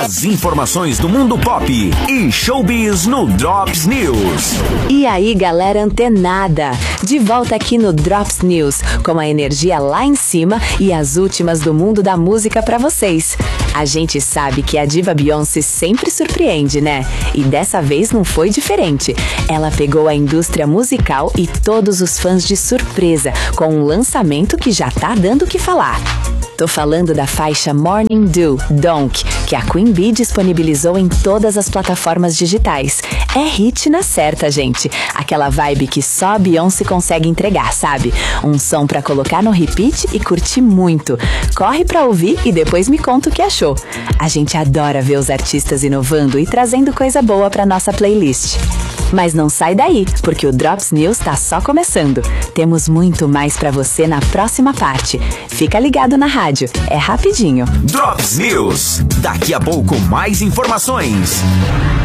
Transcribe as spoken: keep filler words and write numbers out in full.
As informações do mundo pop e showbiz no Drops News. E aí, galera antenada? De volta aqui no Drops News, com a energia lá em cima e as últimas do mundo da música pra vocês. A gente sabe que a diva Beyoncé sempre surpreende, né? E dessa vez não foi diferente. Ela pegou a indústria musical e todos os fãs de surpresa com um lançamento que já tá dando o que falar. Tô falando da faixa Morning Dew, Donk, que a Queen Bee disponibilizou em todas as plataformas digitais. É hit na certa, gente. Aquela vibe que só a Beyoncé consegue entregar, sabe? Um som pra colocar no repeat e curtir muito. Corre pra ouvir e depois me conta o que achou. A gente adora ver os artistas inovando e trazendo coisa boa pra nossa playlist. Mas não sai daí, porque o Drops News tá só começando. Temos muito mais pra você na próxima parte. Fica ligado na rádio, é rapidinho. Drops News. Daqui a pouco mais informações.